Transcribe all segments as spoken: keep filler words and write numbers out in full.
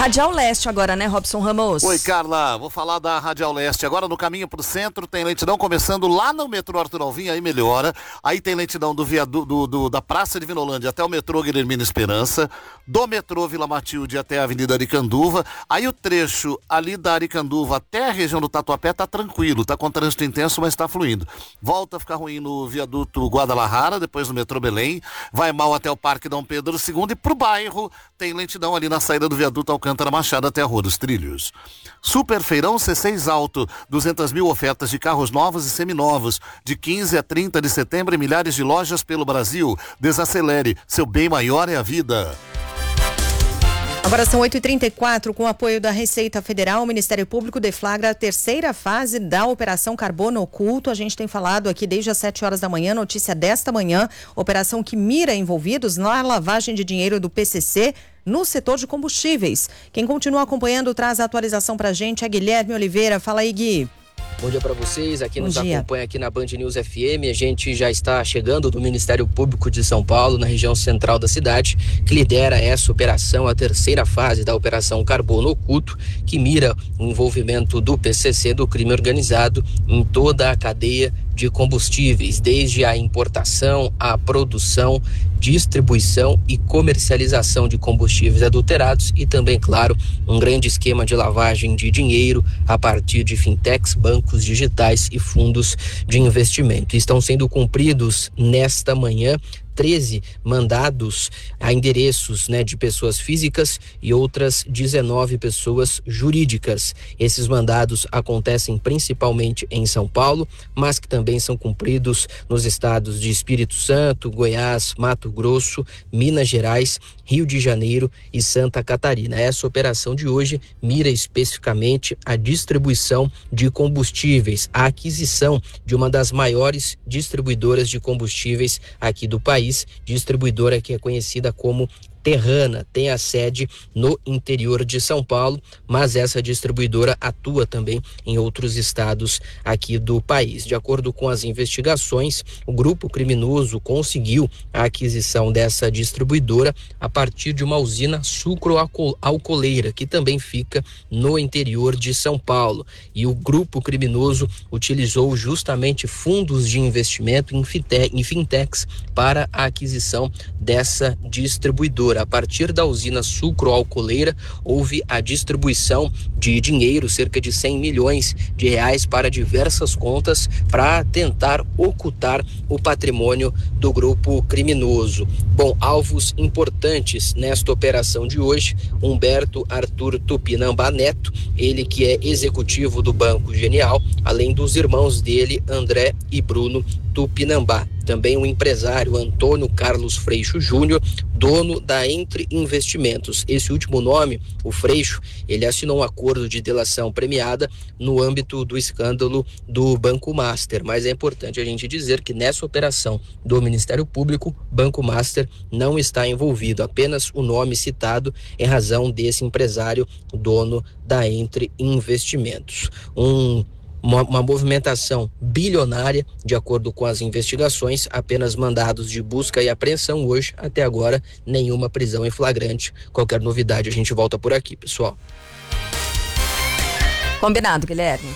Radial Leste agora, né, Robson Ramos? Oi, Carla, vou falar da Radial Leste. Agora no caminho pro centro tem lentidão começando lá no metrô Arthur Alvim, aí melhora. Aí tem lentidão do viadu, do, do, da Praça de Vinolândia até o metrô Guilhermina Esperança, do metrô Vila Matilde até a Avenida Aricanduva. Aí o trecho ali da Aricanduva até a região do Tatuapé tá tranquilo, tá com trânsito intenso, mas tá fluindo. Volta a ficar ruim no viaduto Guadalajara, depois no metrô Belém, vai mal até o Parque Dom Pedro segundo e pro bairro tem lentidão ali na saída do viaduto Alcântara Machado até a Rua dos Trilhos. Super Feirão C seis Alto, duzentas mil ofertas de carros novos e seminovos, de quinze a trinta de setembro em milhares de lojas pelo Brasil. Desacelere, seu bem maior é a vida. Agora são oito e trinta e quatro, com o apoio da Receita Federal, o Ministério Público deflagra a terceira fase da Operação Carbono Oculto. A gente tem falado aqui desde as sete horas da manhã, notícia desta manhã, operação que mira envolvidos na lavagem de dinheiro do P C C no setor de combustíveis. Quem continua acompanhando traz a atualização pra gente é Guilherme Oliveira. Fala aí, Gui. Bom dia para vocês, aqui Bom nos dia. acompanha aqui na Band News F M. A gente já está chegando do Ministério Público de São Paulo, na região central da cidade, que lidera essa operação, a terceira fase da Operação Carbono Oculto, que mira o envolvimento do P C C, do crime organizado, em toda a cadeia de combustíveis, desde a importação, a produção, distribuição e comercialização de combustíveis adulterados e também, claro, um grande esquema de lavagem de dinheiro a partir de fintechs, bancos digitais e fundos de investimento. Estão sendo cumpridos nesta manhã treze mandados a endereços, né, de pessoas físicas e outras dezenove pessoas jurídicas. Esses mandados acontecem principalmente em São Paulo, mas que também são cumpridos nos estados de Espírito Santo, Goiás, Mato Grosso, Minas Gerais, Rio de Janeiro e Santa Catarina. Essa operação de hoje mira especificamente a distribuição de combustíveis, a aquisição de uma das maiores distribuidoras de combustíveis aqui do país, distribuidora que é conhecida como Terrana, tem a sede no interior de São Paulo, mas essa distribuidora atua também em outros estados aqui do país. De acordo com as investigações, o grupo criminoso conseguiu a aquisição dessa distribuidora a partir de uma usina sucroalcooleira, que também fica no interior de São Paulo. E o grupo criminoso utilizou justamente fundos de investimento em fintechs para a aquisição dessa distribuidora. A partir da usina sucroalcooleira, houve a distribuição de dinheiro, cerca de cem milhões de reais para diversas contas, para tentar ocultar o patrimônio do grupo criminoso. Bom, alvos importantes nesta operação de hoje: Humberto Arthur Tupinambá Neto, ele que é executivo do Banco Genial, além dos irmãos dele, André e Bruno Tupinambá. Também o empresário Antônio Carlos Freixo Júnior, dono da Entre Investimentos. Esse último nome, o Freixo, ele assinou um acordo de delação premiada no âmbito do escândalo do Banco Master. Mas é importante a gente dizer que nessa operação do Ministério Público, Banco Master não está envolvido, apenas o nome citado em razão desse empresário, dono da Entre Investimentos. Um Uma, uma movimentação bilionária, de acordo com as investigações, apenas mandados de busca e apreensão hoje, até agora nenhuma prisão em flagrante. Qualquer novidade a gente volta por aqui, pessoal. Combinado, Guilherme.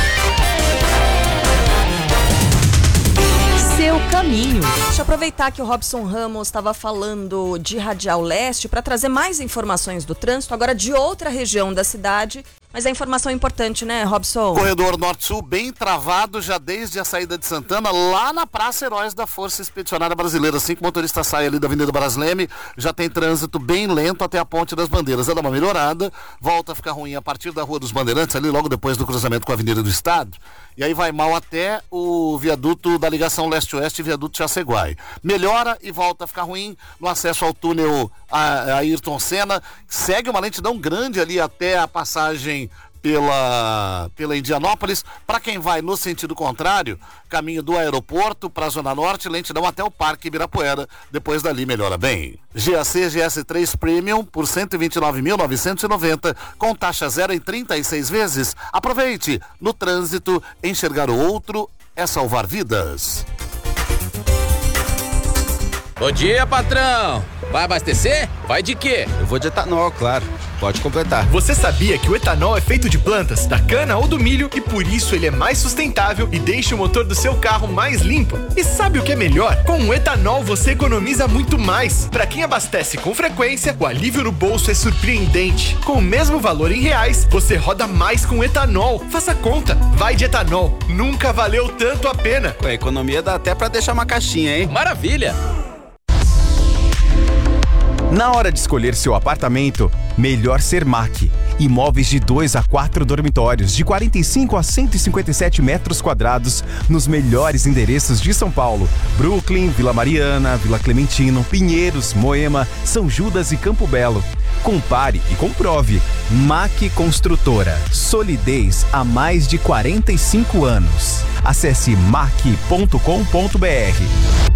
Seu caminho. Deixa eu aproveitar que o Robson Ramos estava falando de Radial Leste para trazer mais informações do trânsito, agora de outra região da cidade. Mas a informação é importante, né, Robson? Corredor Norte-Sul bem travado já desde a saída de Santana, lá na Praça Heróis da Força Expedicionária Brasileira. Assim que o motorista sai ali da Avenida Brasleme, já tem trânsito bem lento até a Ponte das Bandeiras. Ela dá uma melhorada, volta a ficar ruim a partir da Rua dos Bandeirantes, ali logo depois do cruzamento com a Avenida do Estado. E aí vai mal até o viaduto da ligação leste-oeste, viaduto Jaceguai. Melhora e volta a ficar ruim no acesso ao túnel a Ayrton Senna. Segue uma lentidão grande ali até a passagem pela, pela Indianópolis. Para quem vai no sentido contrário, caminho do aeroporto para a Zona Norte, lentidão até o Parque Ibirapuera. Depois dali melhora bem. G A C G S três Premium por cento e vinte e nove mil novecentos e noventa, com taxa zero em trinta e seis vezes. Aproveite. No trânsito, enxergar o outro é salvar vidas. Bom dia, patrão. Vai abastecer? Vai de quê? Eu vou de etanol, claro. Pode completar. Você sabia que o etanol é feito de plantas, da cana ou do milho e por isso ele é mais sustentável e deixa o motor do seu carro mais limpo? E sabe o que é melhor? Com o etanol você economiza muito mais. Para quem abastece com frequência, o alívio no bolso é surpreendente. Com o mesmo valor em reais, você roda mais com etanol. Faça conta. Vai de etanol. Nunca valeu tanto a pena. Com a economia dá até para deixar uma caixinha, hein? Maravilha! Na hora de escolher seu apartamento, melhor ser M A C. Imóveis de dois a quatro dormitórios, de quarenta e cinco a cento e cinquenta e sete metros quadrados, nos melhores endereços de São Paulo: Brooklyn, Vila Mariana, Vila Clementino, Pinheiros, Moema, São Judas e Campo Belo. Compare e comprove. M A C Construtora. Solidez há mais de quarenta e cinco anos. Acesse mac ponto com ponto br.